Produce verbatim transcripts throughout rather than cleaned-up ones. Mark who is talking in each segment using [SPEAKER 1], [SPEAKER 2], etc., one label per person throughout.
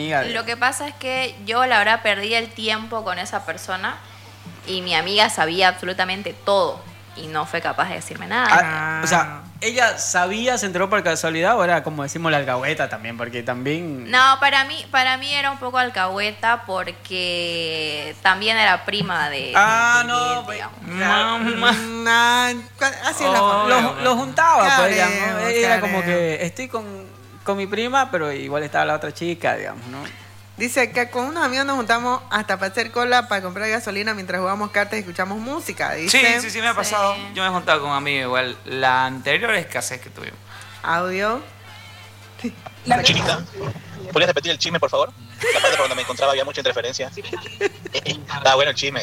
[SPEAKER 1] amiga.
[SPEAKER 2] Lo que pasa es que yo la verdad perdí el tiempo con esa persona y mi amiga sabía absolutamente todo y no fue capaz de decirme nada.
[SPEAKER 1] Ah, o sea, ¿ella sabía, se enteró por casualidad o era como decimos la alcahueta también? Porque también...
[SPEAKER 2] No, para mí, para mí era un poco alcahueta porque también era prima de...
[SPEAKER 1] Ah,
[SPEAKER 2] de-
[SPEAKER 1] no,
[SPEAKER 2] de él,
[SPEAKER 1] pues,
[SPEAKER 2] digamos.
[SPEAKER 1] mamá.
[SPEAKER 3] Nah, así es la
[SPEAKER 1] Oh,
[SPEAKER 3] forma.
[SPEAKER 1] lo, lo juntaba,
[SPEAKER 3] Careo,
[SPEAKER 1] pues, digamos. Era como
[SPEAKER 3] careo.
[SPEAKER 1] que estoy con, con mi prima, pero igual estaba la otra chica, digamos, ¿no?
[SPEAKER 3] Dice que con unos amigos nos juntamos hasta para hacer cola para comprar gasolina mientras jugamos cartas y escuchamos música. Dice,
[SPEAKER 4] Sí, sí, sí, me ha pasado.
[SPEAKER 2] Sí.
[SPEAKER 4] Yo me he juntado con amigos igual. La anterior escasez que tuvimos.
[SPEAKER 3] Audio.
[SPEAKER 5] Chinita, ¿podrías repetir el chisme, por favor? La parte por donde me encontraba había mucha interferencia. Ah, bueno, el chisme.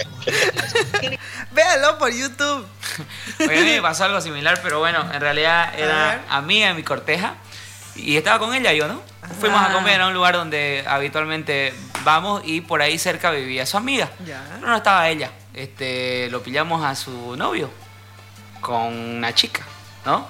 [SPEAKER 3] Véalo por YouTube.
[SPEAKER 4] Oye, a mí me pasó algo similar, pero bueno, en realidad
[SPEAKER 3] A
[SPEAKER 4] era
[SPEAKER 3] ver.
[SPEAKER 4] amiga de mi corteja y estaba con ella yo, ¿no? Fuimos a comer a un lugar donde habitualmente vamos y por ahí cerca vivía su amiga.
[SPEAKER 3] Ya.
[SPEAKER 4] No, no estaba ella. Este, lo pillamos a su novio con una chica, ¿no?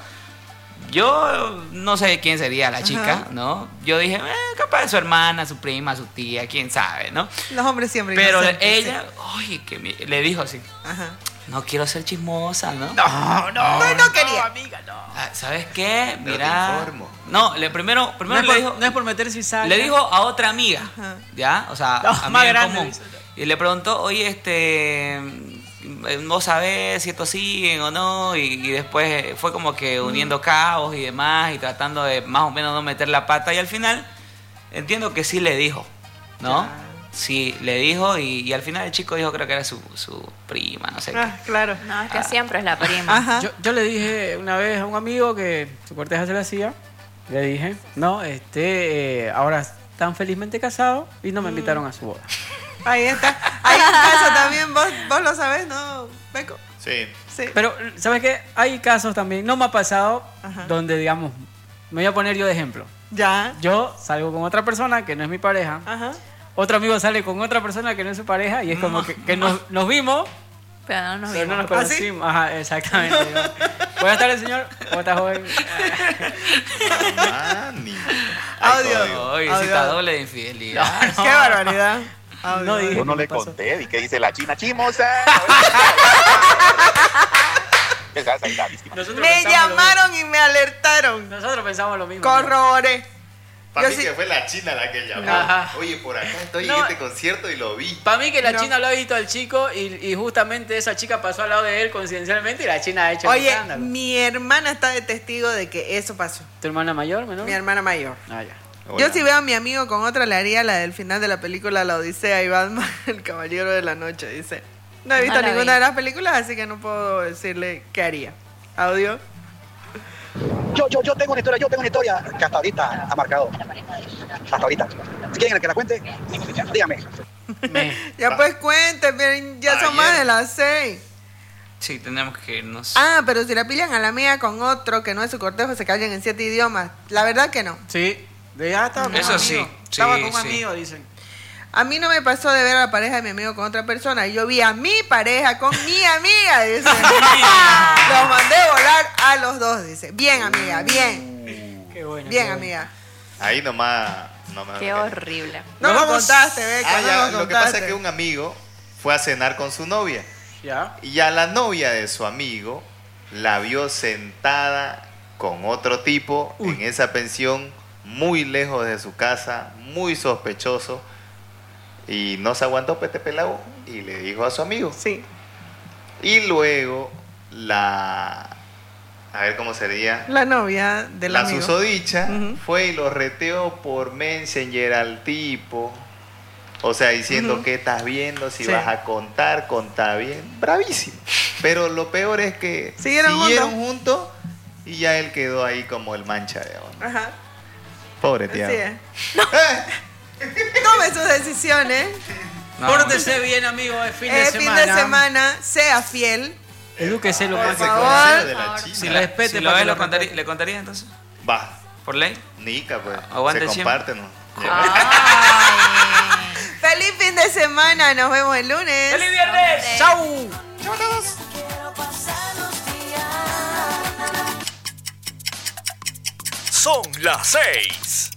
[SPEAKER 4] Yo no sé quién sería la chica,
[SPEAKER 3] Ajá.
[SPEAKER 4] ¿no? Yo dije, eh, capaz de su hermana, su prima, su tía, quién sabe, ¿no?
[SPEAKER 3] Los hombres siempre
[SPEAKER 4] Pero
[SPEAKER 3] inocentes,
[SPEAKER 4] ella, oye, que me- le dijo así,
[SPEAKER 3] sí. Ajá.
[SPEAKER 4] no quiero ser chismosa, ¿no?
[SPEAKER 1] No, no,
[SPEAKER 3] No, no quería.
[SPEAKER 1] amiga, no.
[SPEAKER 4] Ah, ¿sabes qué?
[SPEAKER 6] Pero
[SPEAKER 4] Mira.
[SPEAKER 6] te informo.
[SPEAKER 4] No, le, primero,
[SPEAKER 1] No
[SPEAKER 4] primero
[SPEAKER 1] es,
[SPEAKER 4] le
[SPEAKER 1] por,
[SPEAKER 4] dijo.
[SPEAKER 1] no es por meter cizaña.
[SPEAKER 4] Le dijo a otra amiga,
[SPEAKER 3] Ajá.
[SPEAKER 4] ¿ya? O sea,
[SPEAKER 1] No,
[SPEAKER 4] amiga
[SPEAKER 1] más
[SPEAKER 4] en
[SPEAKER 1] grande,
[SPEAKER 4] común.
[SPEAKER 1] dice.
[SPEAKER 4] Y le preguntó, oye, este, vos sabés si estos siguen o no, y, y después fue como que uniendo cabos y demás, y tratando de más o menos no meter la pata, y al final entiendo que sí le dijo, ¿no?
[SPEAKER 3] Ya.
[SPEAKER 4] Sí, le dijo, y, y al final el chico dijo, creo que era su, su prima, no sé
[SPEAKER 3] Ah, claro.
[SPEAKER 2] No, es que siempre es la prima.
[SPEAKER 3] Ajá.
[SPEAKER 1] Yo, yo le dije una vez a un amigo que su corteja se le hacía. Le dije, no, este, eh, ahora están felizmente casados y no me invitaron a su boda.
[SPEAKER 3] Ahí está. Hay un caso también, vos, vos lo sabés, ¿no, Beco?
[SPEAKER 6] Sí.
[SPEAKER 3] Sí.
[SPEAKER 1] Pero, ¿sabes qué? Hay casos también, no me ha pasado,
[SPEAKER 3] Ajá.
[SPEAKER 1] donde, digamos, me voy a poner yo de ejemplo.
[SPEAKER 3] Ya.
[SPEAKER 1] Yo salgo con otra persona que no es mi pareja,
[SPEAKER 3] Ajá.
[SPEAKER 1] otro amigo sale con otra persona que no es su pareja y es como que, que nos, nos vimos,
[SPEAKER 2] Pero no nos
[SPEAKER 1] pero no
[SPEAKER 2] vimos.
[SPEAKER 1] nos
[SPEAKER 3] ¿Ah, sí?
[SPEAKER 1] conocimos. Ajá, exactamente. ¿no? Buenas tardes, señor. ¿Cómo está, joven?
[SPEAKER 6] Mani.
[SPEAKER 3] Audio.
[SPEAKER 4] Oye,
[SPEAKER 3] Audio.
[SPEAKER 4] cita doble de infidelidad.
[SPEAKER 3] Qué barbaridad. Audio.
[SPEAKER 1] No dije.
[SPEAKER 5] Yo no
[SPEAKER 1] ¿qué
[SPEAKER 5] le
[SPEAKER 1] pasó?
[SPEAKER 5] conté. ¿Y qué dice la china chismosa? Esa es la víctima.
[SPEAKER 1] Nosotros
[SPEAKER 3] Me
[SPEAKER 1] pensamos lo
[SPEAKER 3] llamaron y me alertaron.
[SPEAKER 1] mismo. Nosotros pensamos lo mismo.
[SPEAKER 3] Corroboré.
[SPEAKER 6] Para
[SPEAKER 3] Yo
[SPEAKER 6] mí
[SPEAKER 3] sí-
[SPEAKER 6] que fue la china la que llamó.
[SPEAKER 1] Ajá.
[SPEAKER 6] Oye, por acá estoy
[SPEAKER 1] No.
[SPEAKER 6] en este concierto y lo vi.
[SPEAKER 1] Para mí que la
[SPEAKER 3] No.
[SPEAKER 1] china lo ha visto al chico y, y justamente esa chica pasó al lado de él coincidencialmente y la china ha hecho el
[SPEAKER 3] Oye,
[SPEAKER 1] escándalo.
[SPEAKER 3] mi hermana está de testigo de que eso pasó.
[SPEAKER 1] ¿Tu hermana mayor, menor?
[SPEAKER 3] Mi hermana mayor.
[SPEAKER 1] Ah, ya.
[SPEAKER 6] Bueno.
[SPEAKER 3] Yo si veo a mi amigo con otra le haría la del final de la película La Odisea y Batman, el Caballero de la Noche, dice. No he visto
[SPEAKER 2] No la
[SPEAKER 3] ninguna
[SPEAKER 2] vi.
[SPEAKER 3] de las películas, así que no puedo decirle qué haría. Audio.
[SPEAKER 5] Yo, yo, yo tengo una historia, yo tengo una historia que hasta ahorita ha marcado. Hasta ahorita. ¿Quieren que la cuente? Dígame.
[SPEAKER 1] Me-
[SPEAKER 3] Ya pues cuente, pero ya son
[SPEAKER 6] Ayer.
[SPEAKER 3] más de las seis.
[SPEAKER 4] Sí, tenemos que irnos.
[SPEAKER 3] Ah, pero si la pillan a la mía con otro que no es su cortejo, se callan en siete idiomas. La verdad que no.
[SPEAKER 1] Sí, de ya estaba con
[SPEAKER 4] Eso
[SPEAKER 1] un
[SPEAKER 4] sí,
[SPEAKER 1] amigo.
[SPEAKER 4] sí,
[SPEAKER 1] Estaba con un
[SPEAKER 4] sí.
[SPEAKER 1] amigo, dicen.
[SPEAKER 3] A mí no me pasó de ver a la pareja de mi amigo con otra persona. Yo vi a mi pareja con mi amiga, dice. Los mandé volar a los dos, dice. Bien, amiga, bien.
[SPEAKER 1] Qué bueno.
[SPEAKER 3] Bien,
[SPEAKER 1] qué bueno.
[SPEAKER 3] amiga.
[SPEAKER 6] Ahí nomás. No me
[SPEAKER 2] Qué horrible.
[SPEAKER 3] No
[SPEAKER 1] Nos
[SPEAKER 3] me
[SPEAKER 1] vamos.
[SPEAKER 3] contaste, Beca,
[SPEAKER 6] Ah,
[SPEAKER 3] no
[SPEAKER 6] ya,
[SPEAKER 3] me
[SPEAKER 6] lo que pasa
[SPEAKER 3] contaste.
[SPEAKER 6] es que un amigo fue a cenar con su novia.
[SPEAKER 1] Ya.
[SPEAKER 6] Y a la novia de su amigo la vio sentada con otro tipo
[SPEAKER 1] Uy.
[SPEAKER 6] en esa pensión, muy lejos de su casa, muy sospechoso. Y no se aguantó Pete Pelao y le dijo a su amigo.
[SPEAKER 3] Sí.
[SPEAKER 6] Y luego la... A ver cómo sería.
[SPEAKER 3] La novia del
[SPEAKER 6] La
[SPEAKER 3] amigo.
[SPEAKER 6] susodicha
[SPEAKER 3] Ujú.
[SPEAKER 6] fue y lo reteó por Messenger al tipo. O sea, diciendo
[SPEAKER 3] Ujú.
[SPEAKER 6] que estás viendo, si
[SPEAKER 3] Sí.
[SPEAKER 6] vas a contar, contá bien. Bravísimo. Pero lo peor es que
[SPEAKER 3] Siguieron
[SPEAKER 6] juntos y ya él quedó ahí como el mancha de onda.
[SPEAKER 3] Ajá.
[SPEAKER 6] Pobre
[SPEAKER 3] Así
[SPEAKER 6] tía.
[SPEAKER 3] es. Tome sus decisiones.
[SPEAKER 4] No,
[SPEAKER 1] Pórtese bien, amigo, es fin de
[SPEAKER 3] Eh,
[SPEAKER 1] semana.
[SPEAKER 3] fin de semana, sea fiel.
[SPEAKER 1] Edúquese lo
[SPEAKER 3] Por
[SPEAKER 1] más que
[SPEAKER 3] favor.
[SPEAKER 1] pueda.
[SPEAKER 6] consejos de la
[SPEAKER 2] Por
[SPEAKER 6] China.
[SPEAKER 4] Si,
[SPEAKER 1] la-
[SPEAKER 4] la,
[SPEAKER 1] respete
[SPEAKER 4] si lo
[SPEAKER 1] para
[SPEAKER 4] ves,
[SPEAKER 1] que
[SPEAKER 4] lo
[SPEAKER 1] lo
[SPEAKER 4] contaría,
[SPEAKER 1] respete.
[SPEAKER 4] ¿le contaría entonces?
[SPEAKER 6] Va,
[SPEAKER 4] ¿Por ley?
[SPEAKER 6] Nica, pues.
[SPEAKER 4] Aguante
[SPEAKER 6] Se
[SPEAKER 4] el chim.
[SPEAKER 6] comparten, ¿no?
[SPEAKER 2] Ay.
[SPEAKER 3] Feliz fin de semana, nos vemos el lunes.
[SPEAKER 4] ¡Feliz viernes!
[SPEAKER 1] ¡Chau!
[SPEAKER 7] Son las seis.